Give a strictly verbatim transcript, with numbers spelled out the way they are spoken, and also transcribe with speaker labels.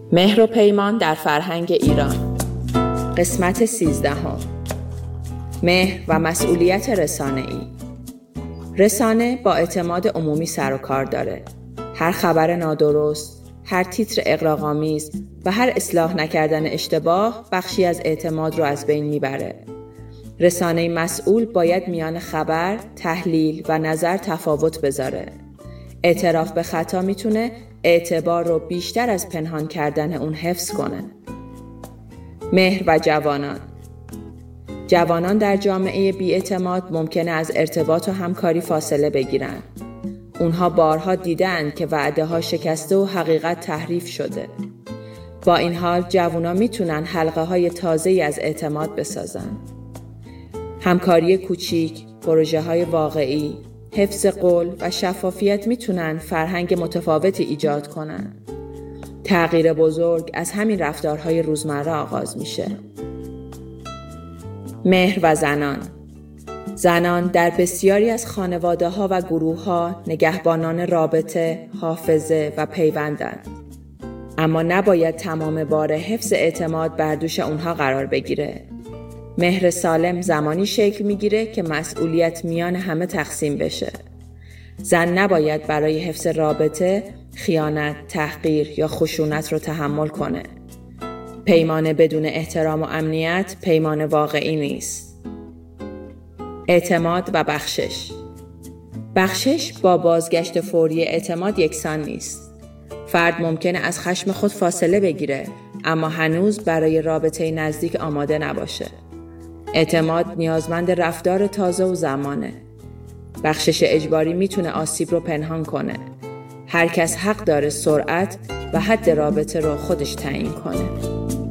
Speaker 1: مهر و پیمان در فرهنگ ایران. قسمت سیزدهم. مهر و مسئولیت رسانه‌ای. رسانه با اعتماد عمومی سر و کار داره. هر خبر نادرست، هر تیتر اغراق‌آمیز و هر اصلاح نکردن اشتباه بخشی از اعتماد رو از بین میبره. رسانه مسئول باید میان خبر، تحلیل و نظر تفاوت بذاره. اعتراف به خطا میتونه اعتبار رو بیشتر از پنهان کردن اون حفظ کنه. مهر و جوانان. جوانان در جامعه بی‌اعتماد ممکنه از ارتباط و همکاری فاصله بگیرن. اونها بارها دیدن که وعده ها شکسته و حقیقت تحریف شده. با این حال جوانان میتونن حلقه های تازه‌ای از اعتماد بسازن. همکاری کوچیک، پروژه های واقعی، حفظ قول و شفافیت میتونن فرهنگ متفاوتی ایجاد کنن. تغییر بزرگ از همین رفتارهای روزمره آغاز میشه. مهر و زنان. زنان در بسیاری از خانواده‌ها و گروه‌ها نگهبانان رابطه، حافظه و پیوندند. اما نباید تمام بار حفظ اعتماد بر دوش اونها قرار بگیره. مهر سالم زمانی شکل میگیره که مسئولیت میان همه تقسیم بشه. زن نباید برای حفظ رابطه خیانت، تحقیر یا خشونت رو تحمل کنه. پیمان بدون احترام و امنیت پیمان واقعی نیست. اعتماد و بخشش. بخشش با بازگشت فوری اعتماد یکسان نیست. فرد ممکنه از خشم خود فاصله بگیره، اما هنوز برای رابطه نزدیک آماده نباشه. اعتماد نیازمند رفتار تازه و زمانه. بخشش اجباری میتونه آسیب رو پنهان کنه. هر کس حق داره سرعت و حد رابطه رو خودش تعیین کنه.